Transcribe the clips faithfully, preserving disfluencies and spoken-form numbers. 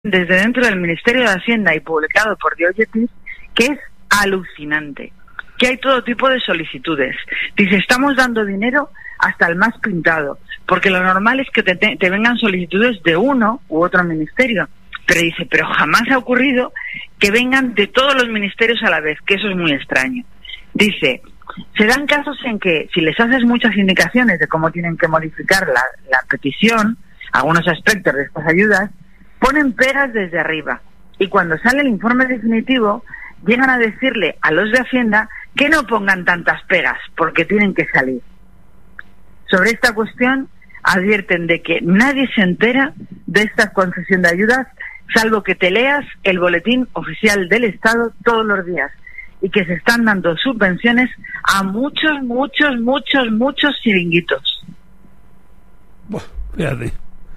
desde dentro del Ministerio de Hacienda y publicado por Diogetis, que es alucinante, que hay todo tipo de solicitudes. Dice, estamos dando dinero hasta el más pintado, porque lo normal es que te, te, te vengan solicitudes de uno u otro ministerio, pero dice, pero jamás ha ocurrido que vengan de todos los ministerios a la vez, que eso es muy extraño. Dice, se dan casos en que si les haces muchas indicaciones de cómo tienen que modificar la, la petición, algunos aspectos de estas ayudas, ponen pegas desde arriba, y cuando sale el informe definitivo llegan a decirle a los de Hacienda que no pongan tantas pegas porque tienen que salir. Sobre esta cuestión advierten de que nadie se entera de esta concesión de ayudas salvo que te leas el boletín oficial del Estado todos los días, y que se están dando subvenciones a muchos, muchos, muchos, muchos chiringuitos. Buah, fíjate.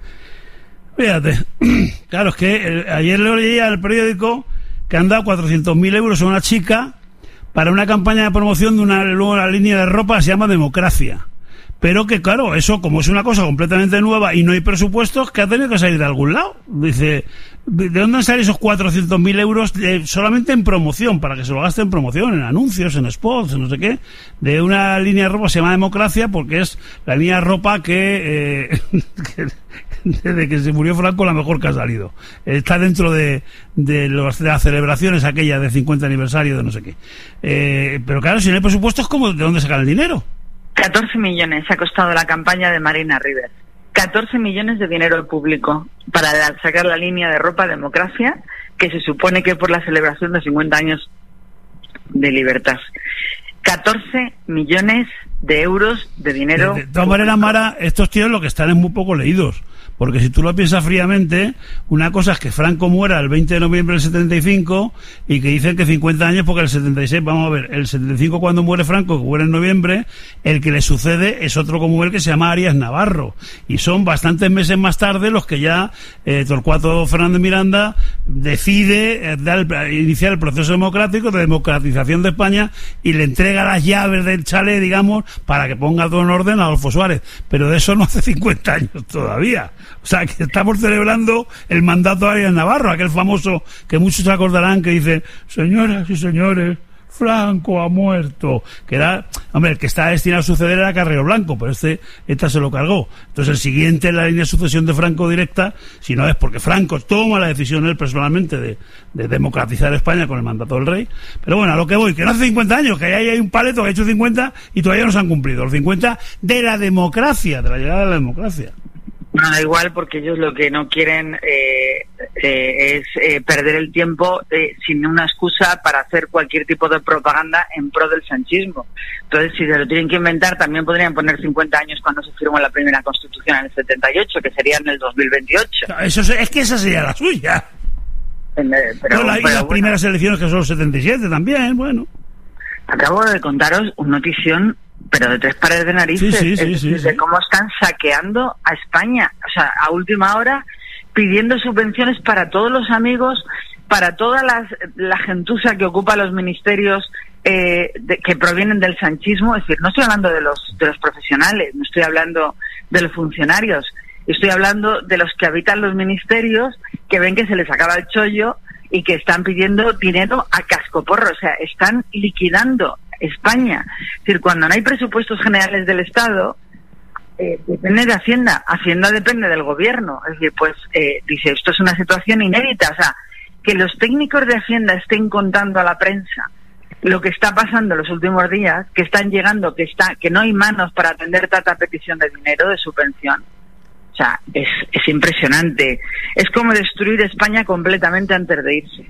Fíjate, claro, es que el, ayer leía el periódico que han dado cuatrocientos mil euros a una chica para una campaña de promoción de una, una línea de ropa que se llama Democracia. Pero que, claro, eso como es una cosa completamente nueva y no hay presupuestos, que ha tenido que salir de algún lado. Dice, ¿de dónde han salido esos cuatrocientos mil euros de, solamente en promoción, para que se lo gaste en promoción, en anuncios, en spots, en no sé qué, de una línea de ropa que se llama Democracia, porque es la línea de ropa que... Eh, que desde que se murió Franco, la mejor que ha salido. Está dentro de, de, los, de las celebraciones aquellas de cincuenta aniversario de no sé qué. Eh, pero claro, si no hay presupuestos, ¿cómo, ¿de dónde sacan el dinero? catorce millones ha costado la campaña de Marina Rivers. catorce millones de dinero público para sacar la línea de ropa Democracia, que se supone que por la celebración de cincuenta años de libertad. catorce millones de euros de dinero. De, de todas maneras, Mara, estos tíos lo que están es muy poco leídos. Porque si tú lo piensas fríamente, una cosa es que Franco muera el veinte de noviembre del setenta y cinco y que dicen que cincuenta años porque el setenta y seis, vamos a ver, el setenta y cinco cuando muere Franco, que muere en noviembre, el que le sucede es otro como él que se llama Arias Navarro. Y son bastantes meses más tarde los que ya eh, Torcuato Fernández Miranda decide eh, dar el, iniciar el proceso democrático de democratización de España y le entrega las llaves del chalet, digamos, para que ponga todo en orden a Adolfo Suárez. Pero de eso no hace cincuenta años todavía. O sea, que estamos celebrando el mandato de Arias Navarro, aquel famoso que muchos se acordarán que dice, señoras y señores, Franco ha muerto. Que era, hombre, el que estaba destinado a suceder era Carrero Blanco, pero este, esta se lo cargó. Entonces el siguiente en la línea de sucesión de Franco directa, si no es porque Franco toma la decisión él personalmente de, de democratizar España con el mandato del rey. Pero bueno, a lo que voy, que no hace cincuenta años, que ahí hay un paleto que ha hecho cincuenta y todavía no se han cumplido. Los cincuenta de la democracia, de la llegada de la democracia. No, da igual, porque ellos lo que no quieren eh, eh, es eh, perder el tiempo eh, sin una excusa para hacer cualquier tipo de propaganda en pro del sanchismo. Entonces, si se lo tienen que inventar, también podrían poner cincuenta años cuando se firmó la primera Constitución en el setenta y ocho, que sería en el dos mil veintiocho. No, eso es que esa sería la suya. En, eh, pero, no, la, pero, y las bueno, primeras elecciones, que son los setenta y siete también, bueno. Acabo de contaros una notición, pero de tres pares de narices, sí, sí, sí, es sí, decir, sí. de cómo están saqueando a España, o sea, a última hora, pidiendo subvenciones para todos los amigos, para toda las, la gentuza que ocupa los ministerios eh, de, que provienen del sanchismo. Es decir, no estoy hablando de los, de los profesionales, no estoy hablando de los funcionarios, estoy hablando de los que habitan los ministerios, que ven que se les acaba el chollo y que están pidiendo dinero a cascoporro, o sea, están liquidando España. Es decir, cuando no hay presupuestos generales del Estado, eh, depende de Hacienda. Hacienda depende del gobierno. Es decir, pues, eh, dice, esto es una situación inédita. O sea, que los técnicos de Hacienda estén contando a la prensa lo que está pasando en los últimos días, que están llegando, que está, que no hay manos para atender tanta petición de dinero, de subvención. O sea, es, es impresionante. Es como destruir España completamente antes de irse.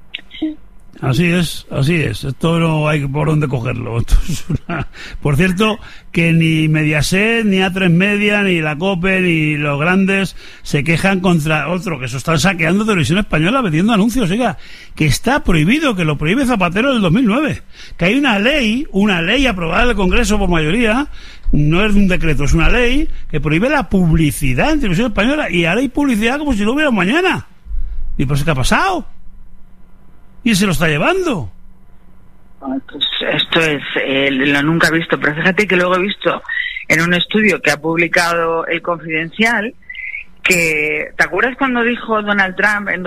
Así es, así es. Esto no hay por dónde cogerlo. Esto es una... Por cierto, que ni Mediaset, ni A tres Media, ni la COPE, ni los grandes se quejan contra otro, que eso están saqueando Televisión Española metiendo anuncios, oiga, que está prohibido, que lo prohíbe Zapatero del dos mil nueve. Que hay una ley, una ley aprobada en el Congreso por mayoría, no es un decreto, es una ley que prohíbe la publicidad en Televisión Española, y ahora hay publicidad como si no hubiera mañana. ¿Y por eso qué ha pasado? ¿Y se lo está llevando? Pues esto es eh, lo nunca he visto, pero fíjate que luego he visto en un estudio que ha publicado El Confidencial que, ¿te acuerdas cuando dijo Donald Trump en